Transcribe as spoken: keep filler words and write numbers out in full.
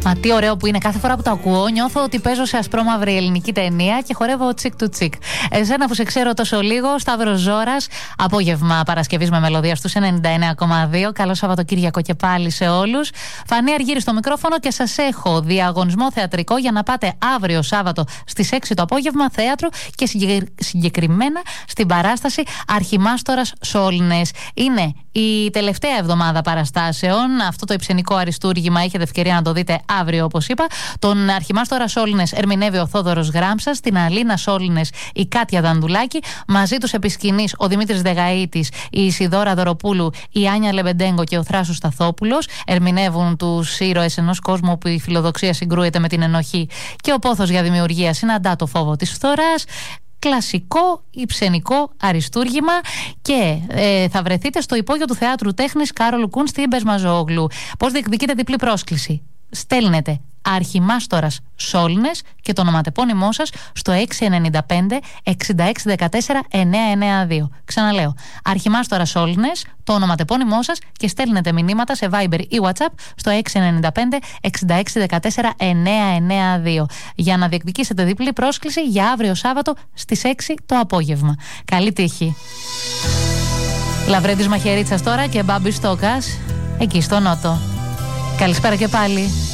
Μα τι ωραίο που είναι. Κάθε φορά που το ακούω, νιώθω ότι παίζω σε ασπρόμαυρη ελληνική ταινία και χορεύω τσικ του τσικ. Εσένα που σε ξέρω τόσο λίγο, Σταύρος Ζώρας, απόγευμα Παρασκευής με μελωδία στους ενενήντα εννέα κόμμα δύο. Καλό Σαββατοκύριακο και πάλι σε όλους. Φανή Αργύρη στο μικρόφωνο και σας έχω διαγωνισμό θεατρικό για να πάτε αύριο Σάββατο στις έξι το απόγευμα θέατρο και συγκεκριμένα στην παράσταση Αρχιμάστορας Σόλνες. Είναι η τελευταία εβδομάδα παραστάσεων. Αυτό το υψενικό αριστούργημα έχετε ευκαιρία να το δείτε αύριο, όπως είπα. Τον Αρχιμάστορα Σόλνες ερμηνεύει ο Θόδωρος Γράμψας, την Αλίνα Σόλνες η Κάτια Δανδουλάκη, μαζί τους επί σκηνής ο Δημήτρης Δεγαΐτης, η Ισιδώρα Δωροπούλου, η Άνια Λεμπεντέγκο και ο Θράσος Σταθόπουλος. Ερμηνεύουν τους ήρωες ενός κόσμου όπου η φιλοδοξία συγκρούεται με την ενοχή και ο πόθος για δημιουργία συναντά το φόβο της φθοράς. Κλασικό υψενικό αριστούργημα και ε, θα βρεθείτε στο υπόγειο του Θεάτρου Τέχνης Κάρολου Κουν στην Πεσμαζόγλου. Πώς διεκδικείτε διπλή πρόσκληση? Στέλνετε Αρχιμάστορας Σόλνες και το ονοματεπώνυμό σας στο έξι εννιά πέντε εξήντα έξι δεκατέσσερα εννιακόσια ενενήντα δύο. Ξαναλέω, Αρχιμάστορας Σόλνες, το ονοματεπώνυμό σας και στέλνετε μηνύματα σε Viber ή WhatsApp στο έξι εννιά πέντε εξήντα έξι δεκατέσσερα εννιακόσια ενενήντα δύο για να διεκδικήσετε διπλή πρόσκληση για αύριο Σάββατο στις έξι το απόγευμα. Καλή τύχη. Λαβρέντης Μαχαιρίτσας τώρα και Μπάμπης Στόκας εκεί στο Νότο. Καλησπέρα και πάλι.